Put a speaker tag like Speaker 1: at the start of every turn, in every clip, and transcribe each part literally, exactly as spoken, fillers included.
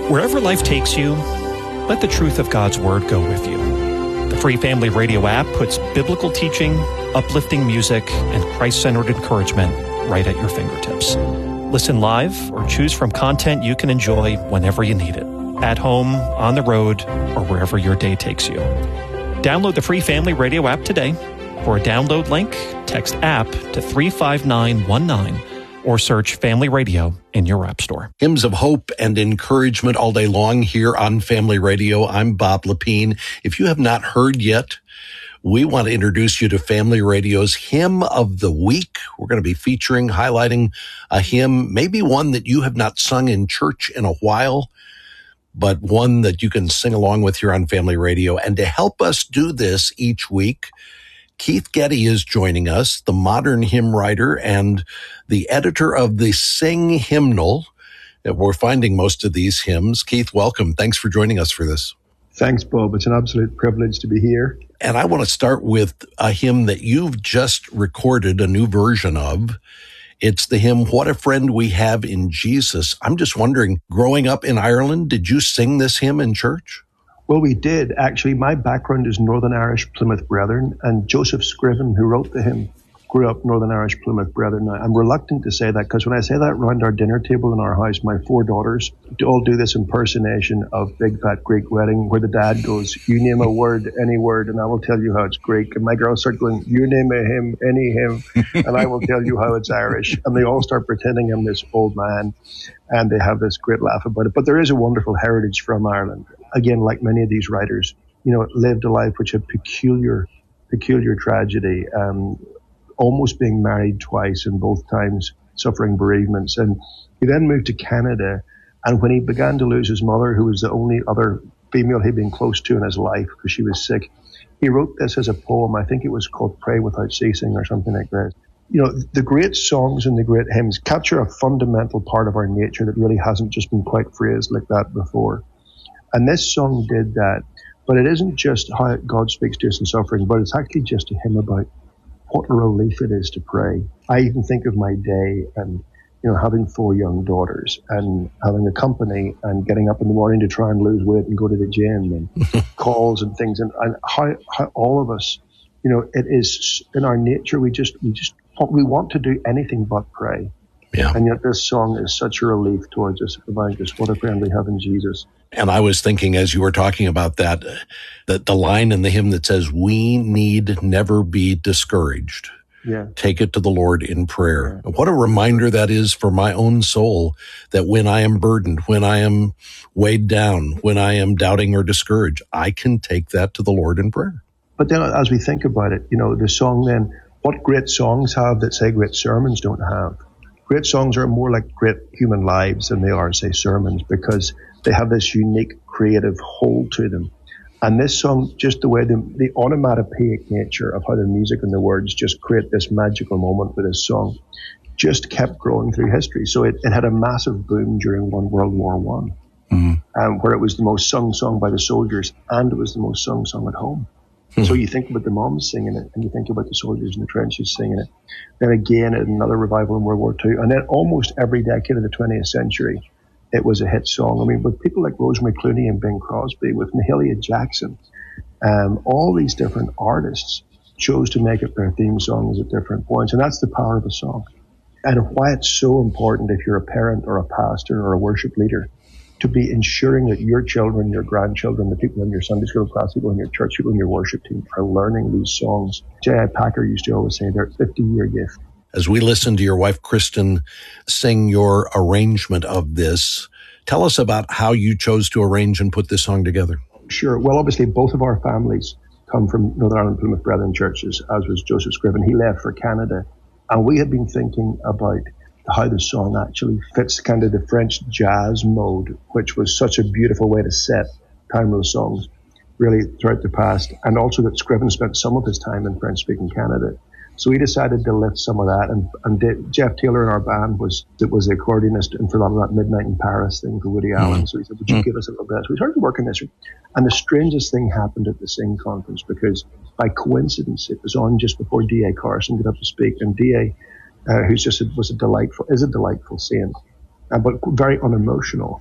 Speaker 1: Wherever life takes you, let the truth of God's Word go with you. The Free Family Radio app puts biblical teaching, uplifting music, and Christ-centered encouragement right at your fingertips. Listen live or choose from content you can enjoy whenever you need it, at home, on the road, or wherever your day takes you. Download the Free Family Radio app today. For a download link, text app to three five nine one nine or search Family Radio in your app store.
Speaker 2: Hymns of hope and encouragement all day long here on Family Radio. I'm Bob Lepine. If you have not heard yet, we want to introduce you to Family Radio's Hymn of the Week. We're going to be featuring, highlighting a hymn, maybe one that you have not sung in church in a while, but one that you can sing along with here on Family Radio. And to help us do this each week, Keith Getty is joining us, the modern hymn writer and the editor of the Sing Hymnal. We're finding most of these hymns. Keith, welcome. Thanks for joining us for this.
Speaker 3: Thanks, Bob. It's an absolute privilege to be here.
Speaker 2: And I want to start with a hymn that you've just recorded a new version of. It's the hymn, What a Friend We Have in Jesus. I'm just wondering, growing up in Ireland, did you sing this hymn in church?
Speaker 3: Well, we did. Actually, my background is Northern Irish Plymouth Brethren, and Joseph Scriven, who wrote the hymn, grew up Northern Irish Plymouth Brethren. Now, I'm reluctant to say that because when I say that around our dinner table in our house, my four daughters all do this impersonation of Big Fat Greek Wedding where the dad goes, you name a word, any word, and I will tell you how it's Greek. And my girls start going, you name a hymn, any hymn, and I will tell you how it's Irish. And they all start pretending I'm this old man, and they have this great laugh about it. But there is a wonderful heritage from Ireland. Again, like many of these writers, you know, lived a life which had peculiar, peculiar tragedy, um, almost being married twice and both times suffering bereavements. And he then moved to Canada. And when he began to lose his mother, who was the only other female he'd been close to in his life because she was sick, he wrote this as a poem. I think it was called Pray Without Ceasing or something like that. You know, the great songs and the great hymns capture a fundamental part of our nature that really hasn't just been quite phrased like that before. And this song did that. But it isn't just how God speaks to us in suffering, but it's actually just a hymn about what a relief it is to pray. I even think of my day and, you know, having four young daughters and having a company and getting up in the morning to try and lose weight and go to the gym and calls and things. And, and how, how all of us, you know, it is in our nature. We just, we just, we want to do anything but pray.
Speaker 2: Yeah.
Speaker 3: And yet this song is such a relief towards us. It reminds us what a friend we have in Jesus.
Speaker 2: And I was thinking as you were talking about that, that the line in the hymn that says, we need never be discouraged.
Speaker 3: Yeah.
Speaker 2: Take it to the Lord in prayer. Yeah. What a reminder that is for my own soul, that when I am burdened, when I am weighed down, when I am doubting or discouraged, I can take that to the Lord in prayer.
Speaker 3: But then as we think about it, you know, the song then, what great songs have that, say, great sermons don't have? Great songs are more like great human lives than they are, say, sermons, because they have this unique creative hold to them. And this song, just the way the, the onomatopoeic nature of how the music and the words just create this magical moment with this song, just kept growing through history. So it, it had a massive boom during one World War One, mm-hmm. um, where it was the most sung song by the soldiers, and it was the most sung song at home. So you think about the moms singing it, and you think about the soldiers in the trenches singing it. Then again, another revival in World War Two. And then almost every decade of the twentieth century, it was a hit song. I mean, with people like Rosemary Clooney and Bing Crosby, with Mahalia Jackson, um, all these different artists chose to make it their theme songs at different points. And that's the power of a song. And why it's so important if you're a parent or a pastor or a worship leader to be ensuring that your children, your grandchildren, the people in your Sunday school class, people in your church, people in your worship team are learning these songs. J I Packer used to always say they're a fifty-year gift.
Speaker 2: As we listen to your wife, Kristen, sing your arrangement of this, tell us about how you chose to arrange and put this song together.
Speaker 3: Sure. Well, obviously, both of our families come from Northern Ireland Plymouth Brethren churches, as was Joseph Scriven. He left for Canada. And we had been thinking about how the song actually fits kind of the French jazz mode, which was such a beautiful way to set timeless songs really throughout the past. And also that Scriven spent some of his time in French-speaking Canada. So we decided to lift some of that. And, and Dave, Jeff Taylor in our band was it was the accordionist and for a lot of that Midnight in Paris thing for Woody mm-hmm. Allen. So he said, would you mm-hmm. give us a little bit? So we started working this. And the strangest thing happened at the Sing conference, because by coincidence, it was on just before D A Carson got up to speak. And D A Uh, who's just a, was a delightful, is a delightful saint, uh, but very unemotional,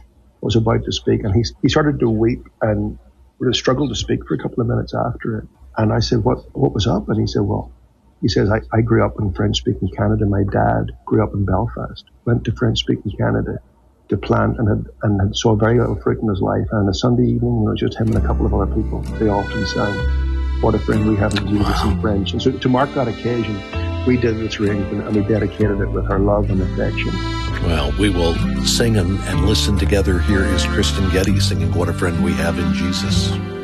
Speaker 3: was about to speak, and he he started to weep and really struggled to speak for a couple of minutes after it. And I said, what what was up? And he said, well, he says, I, I grew up in French-speaking Canada. My dad grew up in Belfast, went to French-speaking Canada to plant and had, and had saw very little fruit in his life. And on a Sunday evening, it was just him and a couple of other people. They often sang, What a Friend We Have in Jesus in French. And so to mark that occasion, we did this arrangement and we dedicated it with our love and affection.
Speaker 2: Well, we will sing and, and listen together. Here is Kristen Getty singing What a Friend We Have in Jesus.